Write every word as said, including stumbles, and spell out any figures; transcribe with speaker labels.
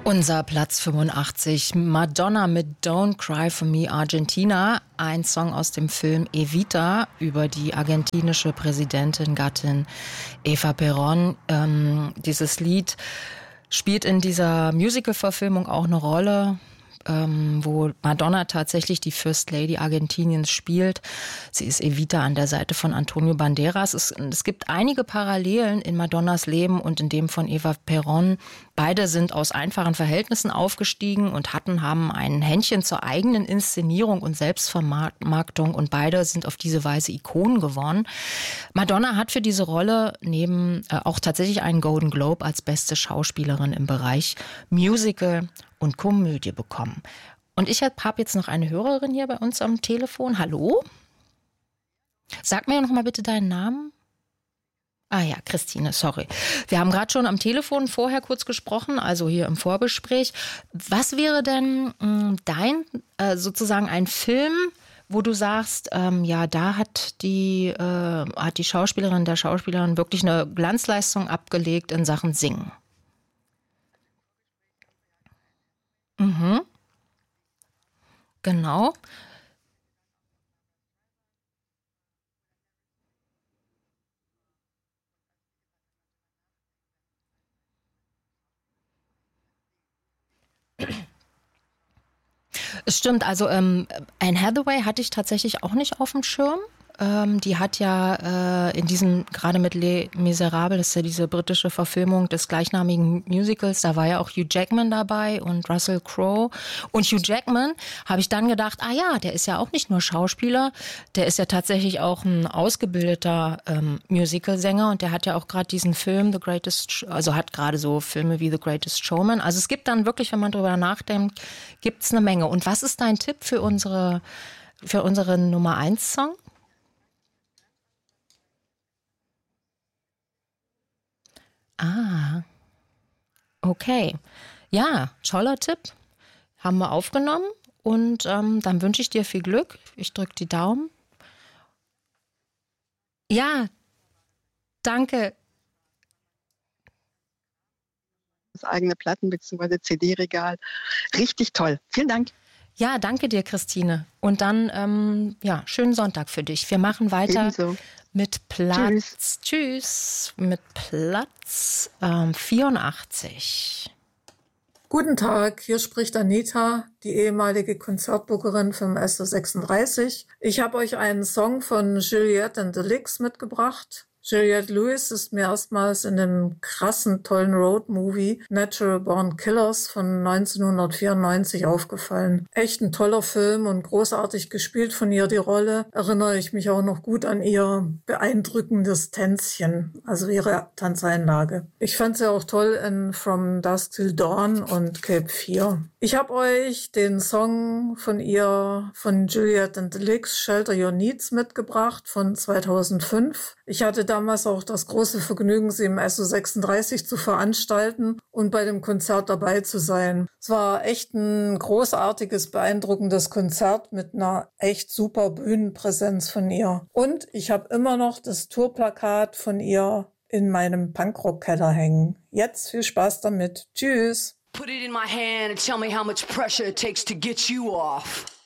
Speaker 1: Unser Platz fünfundachtzig, Madonna mit Don't Cry for Me Argentina, ein Song aus dem Film Evita über die argentinische Präsidentin, Gattin Eva Perón. Ähm, dieses Lied spielt in dieser Musical-Verfilmung auch eine Rolle, ähm, wo Madonna tatsächlich die First Lady Argentiniens spielt. Sie ist Evita an der Seite von Antonio Banderas. Es, es gibt einige Parallelen in Madonnas Leben und in dem von Eva Perón. Beide sind aus einfachen Verhältnissen aufgestiegen und hatten, haben ein Händchen zur eigenen Inszenierung und Selbstvermarktung und beide sind auf diese Weise Ikonen geworden. Madonna hat für diese Rolle neben äh, auch tatsächlich einen Golden Globe als beste Schauspielerin im Bereich Musical und Komödie bekommen. Und ich habe jetzt noch eine Hörerin hier bei uns am Telefon. Hallo? Sag mir noch mal bitte deinen Namen. Ah ja, Christine, sorry. Wir haben gerade schon am Telefon vorher kurz gesprochen, also hier im Vorgespräch. Was wäre denn mh, dein, äh, sozusagen ein Film, wo du sagst, ähm, ja, da hat die, äh, hat die Schauspielerin, der Schauspielerin wirklich eine Glanzleistung abgelegt in Sachen Singen? Mhm. Genau. Es stimmt, also ähm, Anne Hathaway hatte ich tatsächlich auch nicht auf dem Schirm. Ähm, die hat ja äh, in diesem, gerade mit Les Miserables, das ist ja diese britische Verfilmung des gleichnamigen Musicals, da war ja auch Hugh Jackman dabei und Russell Crowe. Und Hugh Jackman, habe ich dann gedacht, ah ja, der ist ja auch nicht nur Schauspieler, der ist ja tatsächlich auch ein ausgebildeter ähm, Musicalsänger und der hat ja auch gerade diesen Film The Greatest, also hat gerade so Filme wie The Greatest Showman. Also es gibt dann wirklich, wenn man drüber nachdenkt, gibt es eine Menge. Und was ist dein Tipp für unsere, für unseren Nummer eins Song? Ah, okay. Ja, toller Tipp. Haben wir aufgenommen und ähm, dann wünsche ich dir viel Glück. Ich drücke die Daumen. Ja, danke.
Speaker 2: Das eigene Platten- bzw. C D-Regal. Richtig toll. Vielen Dank.
Speaker 1: Ja, danke dir, Christine. Und dann, ähm, ja, schönen Sonntag für dich. Wir machen weiter
Speaker 2: Ebenso.
Speaker 1: mit Platz,
Speaker 2: Tschüss.
Speaker 1: tschüss, mit Platz ähm, vierundachtzig.
Speaker 3: Guten Tag, hier spricht Anita, die ehemalige Konzertbookerin vom S O sechsunddreißig. Ich habe euch einen Song von Juliette and the Licks mitgebracht. Juliette Lewis ist mir erstmals in dem krassen, tollen Road-Movie Natural Born Killers von neunzehnhundertvierundneunzig aufgefallen. Echt ein toller Film und großartig gespielt von ihr die Rolle. Erinnere ich mich auch noch gut an ihr beeindruckendes Tänzchen, also ihre Tanzeinlage. Ich fand sie auch toll in From Dusk Till Dawn und Cape Fear. Ich habe euch den Song von ihr, von Juliette and the Licks, Shelter Your Needs mitgebracht von zweitausendfünf. Ich hatte damals auch das große Vergnügen, sie im S O sechsunddreißig zu veranstalten und bei dem Konzert dabei zu sein. Es war echt ein großartiges, beeindruckendes Konzert mit einer echt super Bühnenpräsenz von ihr. Und ich habe immer noch das Tourplakat von ihr in meinem Punkrock-Keller hängen. Jetzt viel Spaß damit. Tschüss.
Speaker 4: Put it in my hand and tell me how much pressure it takes to get you off.